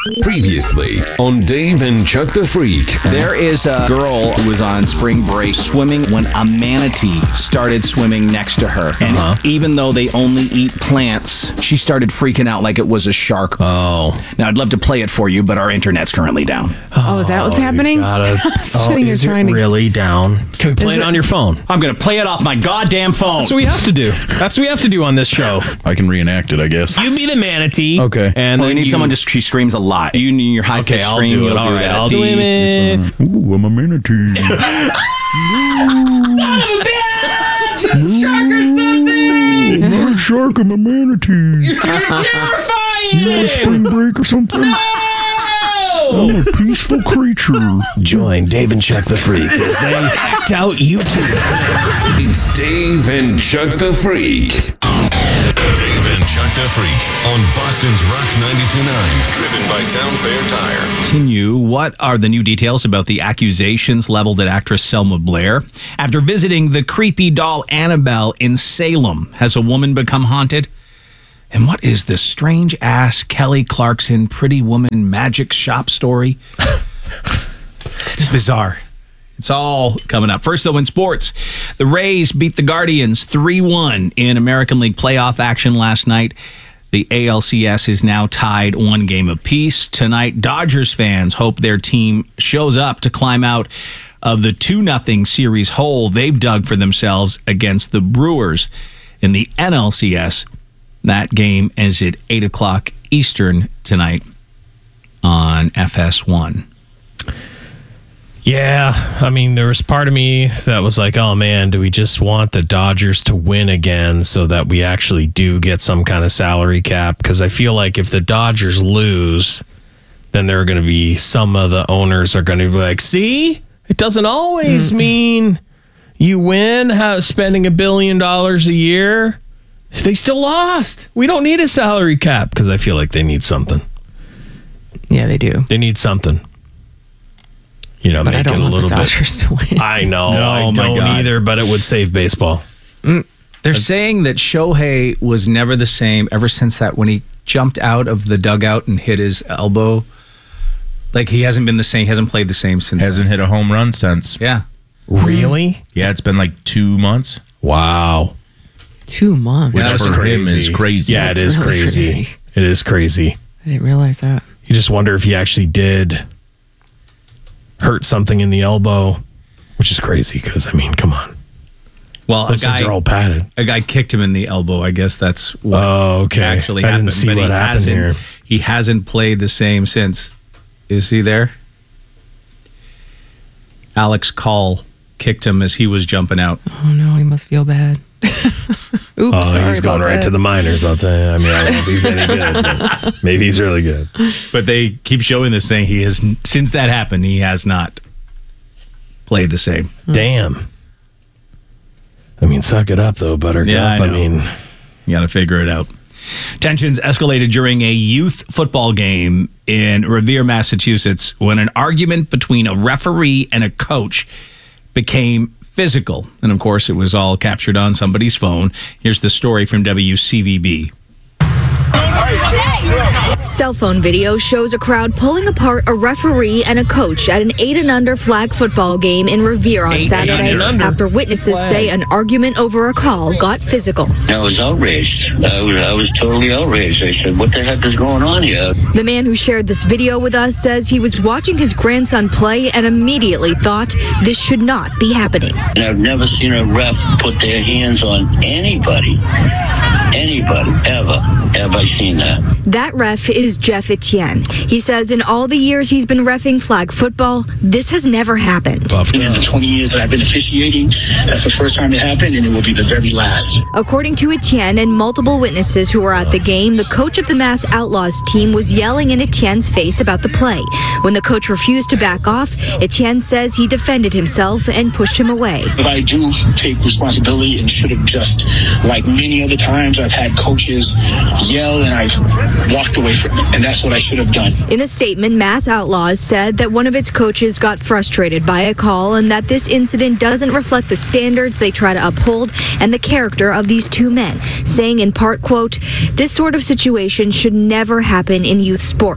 Previously on Dave and Chuck the Freak. There is a girl who was on spring break swimming when a manatee started swimming next to her. And even though they only eat plants, she started freaking out like it was a shark. Oh. Now, I'd love to play it for you, but our internet's currently down. Oh, is that what's happening? Is it really down? Can we play it on your phone? I'm going to play it off my goddamn phone. That's what we have to do. That's what we have to do on this show. I can reenact it, I guess. You be the manatee. Okay. And we then need someone she screams a lot. You need your high-pitched I'll scream. do it. You'll All right, that. I'll do it. Ooh, I'm a manatee. Shark or something! I'm not a shark, I'm a manatee. You're terrifying! You on spring break or something? I'm a peaceful creature. Join Dave and Chuck the Freak as they act out YouTube. It's Dave and Chuck the Freak. Dave and Chuck the Freak on Boston's Rock 92.9, driven by Town Fair Tire. Continue. What are the new details about the accusations leveled at actress Selma Blair? After visiting the creepy doll Annabelle in Salem, has a woman become haunted? And what is this strange-ass Kelly Clarkson Pretty Woman magic shop story? It's bizarre. It's all coming up. First, though, in sports, the Rays beat the Guardians 3-1 in American League playoff action last night. The ALCS is now tied 1 game apiece. Tonight, Dodgers fans hope their team shows up to climb out of the 2-0 series hole they've dug for themselves against the Brewers in the NLCS. That game is at 8 o'clock Eastern tonight on FS1. Yeah, I mean, there was part of me that was like, oh man, do we just want the Dodgers to win again so that we actually do get some kind of salary cap? Because I feel like if the Dodgers lose, then there are going to be some of the owners are going to be like, see, it doesn't always mean you win spending $1 billion a year. They still lost. We don't need a salary cap because I feel like they need something. Yeah, they do. They need something. You know, But make I don't it a want little the Dodgers to win. I know. No, I my don't God. either, but it would save baseball. They're saying that Shohei was never the same ever since that when he jumped out of the dugout and hit his elbow. Like, he hasn't been the same. He hasn't played the same since Hasn't hit a home run since. Yeah. Really? Yeah, it's been like 2 months. Wow. 2 months. Yeah, Which that's for crazy. him is crazy. Yeah, it That's is really crazy. crazy. It is crazy. I didn't realize that. You just wonder if he actually did hurt something in the elbow, which is crazy because, I mean, come on. Well, Those things are all padded. a guy kicked him in the elbow. I guess that's what okay. actually I happened. didn't see but what happened here. He hasn't played the same since. Is he there? Alex Call kicked him as he was jumping out. Oh, no, he must feel bad. Oops, Oh, sorry he's going about right that. to the minors, I'll tell you. I mean, I don't know if he's any good, but maybe he's really good. But they keep showing this thing. He has, since that happened, he has not played the same. Damn. I mean, suck it up, though, Buttercup. Yeah, I know. mean, You got to figure it out. Tensions escalated during a youth football game in Revere, Massachusetts, when an argument between a referee and a coach became physical. And of course, it was all captured on somebody's phone. Here's the story from WCVB. Cell phone video shows a crowd pulling apart a referee and a coach at an 8 and under flag football game in Revere on 8 Saturday and under. after witnesses say an argument over a call got physical. I was outraged. I was totally outraged. I said, what the heck is going on here? The man who shared this video with us says he was watching his grandson play and immediately thought this should not be happening. And I've never seen a ref put their hands on anybody. Anybody, ever. Have I seen that? That ref is Jeff Etienne. He says in all the years he's been reffing flag football, this has never happened. In the 20 years that I've been officiating, that's the first time it happened, and it will be the very last. According to Etienne and multiple witnesses who were at the game, the coach of the Mass Outlaws team was yelling in Etienne's face about the play. When the coach refused to back off, Etienne says he defended himself and pushed him away. But I do take responsibility and should have just, like many other times, I've had coaches yell and I've walked away from it, and that's what I should have done. In a statement, Mass Outlaws said that one of its coaches got frustrated by a call and that this incident doesn't reflect the standards they try to uphold and the character of these two men, saying in part, quote, "This sort of situation should never happen in youth sports.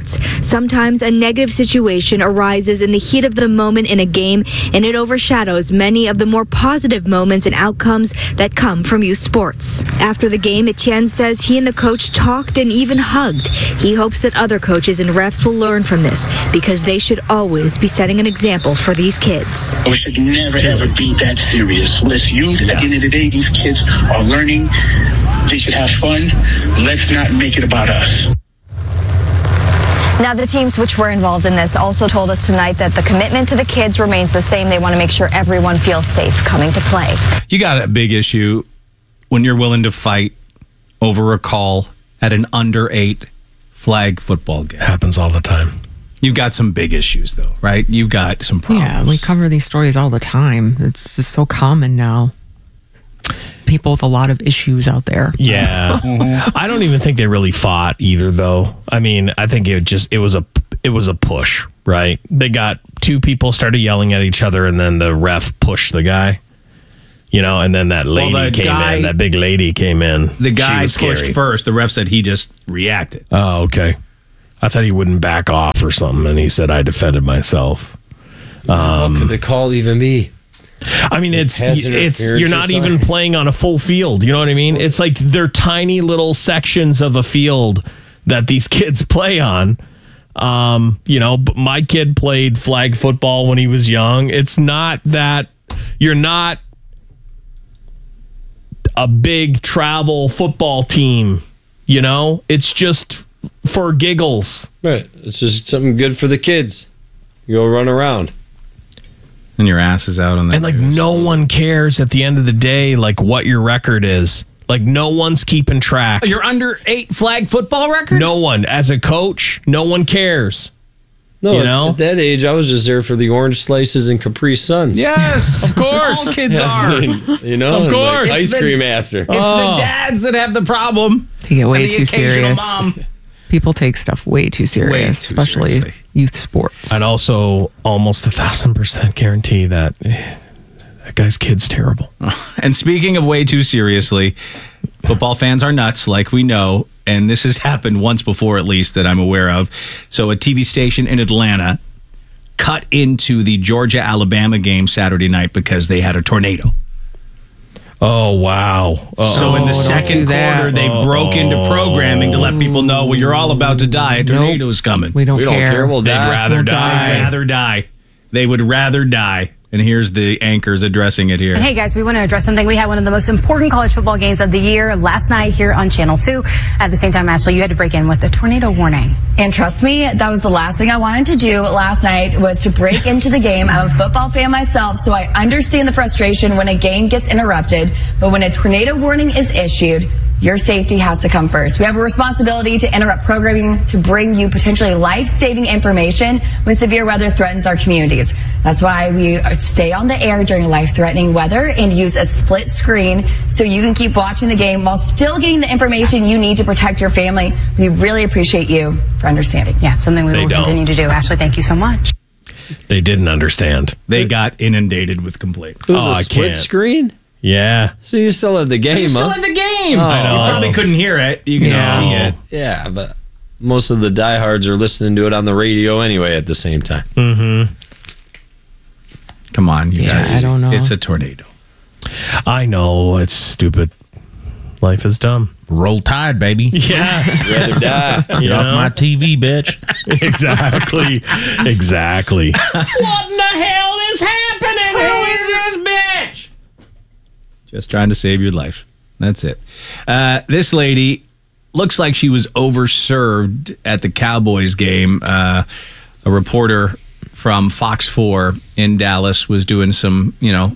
Sometimes a negative situation arises in the heat of the moment in a game, and it overshadows many of the more positive moments and outcomes that come from youth sports. After the game, Etienne says he and the coach talked and even hugged. He hopes that other coaches and refs will learn from this because they should always be setting an example for these kids. We should never, ever be that serious. Let's youth. At the end of the day, these kids are learning. They should have fun. Let's not make it about us. Now, the teams which were involved in this also told us tonight that the commitment to the kids remains the same. They want to make sure everyone feels safe coming to play. You got a big issue when you're willing to fight over a call at an under-8 flag football game. Happens all the time. You've got some big issues, though, right? You've got some problems. Yeah, we cover these stories all the time. It's just so common now. People with a lot of issues out there. Yeah. I don't even think they really fought either, though. I mean, I think it was a push, right? They got two people started yelling at each other, and then the ref pushed the guy. You know, and then that lady in. That big lady came in. The guy pushed pushed first. The ref said he just reacted. Oh, okay. I thought he wouldn't back off or something, and he said, I defended myself. What could the call even be? I mean, it's you're not even playing on a full field. You know what I mean? It's like they're tiny little sections of a field that these kids play on. You know, but my kid played flag football when he was young. It's not that you're not a big travel football team. You know, it's just for giggles. Right. It's just something good for the kids. You go run around. And your ass is out on the And like no one cares at the end of the day, like what your record is. Like no one's keeping track. Your under-8 flag football record? No one. As a coach, no one cares. No, you know? At that age, I was just there for the orange slices and Capri Suns. Yes, of course. All kids are. I mean, you know, of course. Like ice cream after. It's the dads that have the problem. They get way and the too occasional serious. Mom. People take stuff way too serious, especially seriously. youth sports. I'd also almost 1,000% guarantee that that guy's kid's terrible. And speaking of way too seriously, football fans are nuts, like we know. And this has happened once before, at least, that I'm aware of. So a TV station in Atlanta cut into the Georgia-Alabama game Saturday night because they had a tornado. Oh, wow. So in the second quarter, they broke into programming to let people know, well, you're all about to die. A tornado is coming. We don't care. We'll They'd die. rather die. They would rather die. And here's the anchors addressing it here. And hey, guys, we want to address something. We had one of the most important college football games of the year last night here on Channel 2. At the same time, Ashley, you had to break in with a tornado warning. And trust me, that was the last thing I wanted to do last night was to break into the game. I'm a football fan myself, so I understand the frustration when a game gets interrupted. But when a tornado warning is issued, your safety has to come first. We have a responsibility to interrupt programming to bring you potentially life-saving information when severe weather threatens our communities. That's why we stay on the air during life-threatening weather and use a split screen so you can keep watching the game while still getting the information you need to protect your family. We really appreciate you for understanding. Yeah, something we will continue to do. Ashley, thank you so much. They didn't understand. They got inundated with complaints. It was a split screen? Yeah. So you still had the game, Still huh? in the game. I know. You probably couldn't hear it. You can see it. Yeah, but most of the diehards are listening to it on the radio anyway at the same time. Mm-hmm. Come on, you guys. I don't know. It's a tornado. I know. It's stupid. Life is dumb. Roll Tide, baby. Yeah. Rather die. Get off my TV, bitch. Exactly. Exactly. What in the hell is happening? Who is this bitch? Just trying to save your life. That's it. This lady looks like she was overserved at the Cowboys game. A reporter from Fox 4 in Dallas was doing some,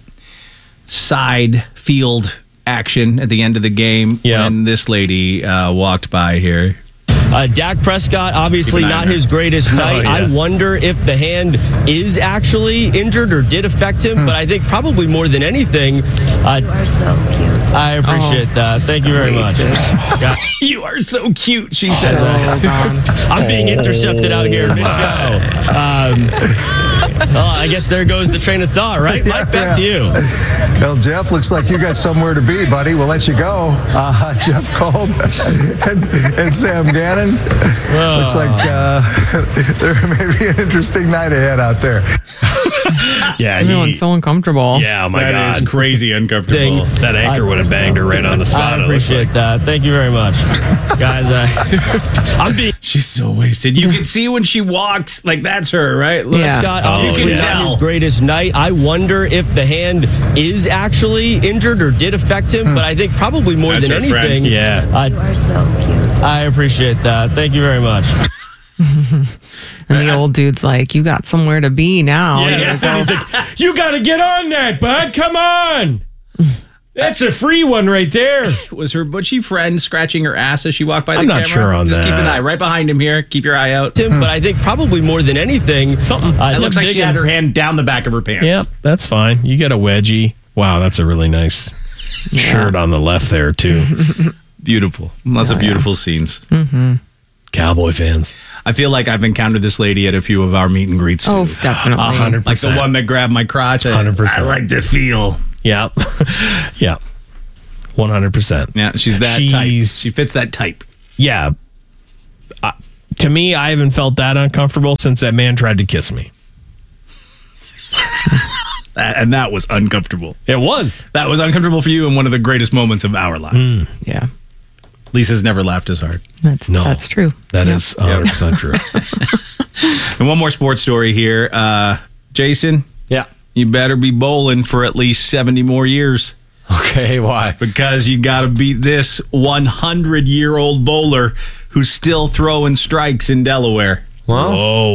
side field action at the end of the game. Yeah. And this lady walked by here. Dak Prescott, obviously Keep an eye not on his her. greatest night. yeah. I wonder if the hand is actually injured or did affect him, but I think probably more than anything. You are so cute. I appreciate that. Thank you very much. You are so cute, she says. I'm being intercepted out here mid-show. Well, I guess there goes the train of thought, right? Mike, back to you. Well, Jeff, looks like you got somewhere to be, buddy. We'll let you go. Jeff Kolb and Sam Gannon. Looks like there may be an interesting night ahead out there. Yeah, Everyone's so uncomfortable. Yeah, oh my God. That is crazy uncomfortable. That anchor would have banged her right on the spot. I appreciate that. Thank you very much. Guys, she's so wasted. You can see when she walks, like that's her, right? Look, Yeah. Scott, you obviously can not tell. his greatest night. I wonder if the hand is actually injured or did affect him, but I think probably more That's than her friend. anything. Yeah. You are so cute. I appreciate that. Thank you very much. And the old dude's like, you got somewhere to be now. Yeah, that's it. He's like, you got to get on that, bud. Come on. That's a free one right there. Was her butchy friend scratching her ass as she walked by the I'm camera? not sure on Just that. keep an eye right behind him here. Keep your eye out. But I think probably more than anything, something. It looks like she had her hand down the back of her pants. Yep, that's fine. You get a wedgie. Wow, that's a really nice shirt on the left there, too. Beautiful. Lots of beautiful scenes. Mm-hmm. Cowboy fans. I feel like I've encountered this lady at a few of our meet and greets. Oh, too. definitely. 100%. Like the one that grabbed my crotch. 100%. I like to feel. Yeah. Yeah. 100%. Yeah, she's that type. She fits that type. Yeah. To me, I haven't felt that uncomfortable since that man tried to kiss me. And that was uncomfortable. It was. That was uncomfortable for you in one of the greatest moments of our lives. Yeah. Lisa's never laughed as hard. That's true. That is 100% true. And one more sports story here. Jason? Yeah. You better be bowling for at least 70 more years. Okay, why? Because you got to beat this 100-year-old bowler who's still throwing strikes in Delaware. Well, Whoa.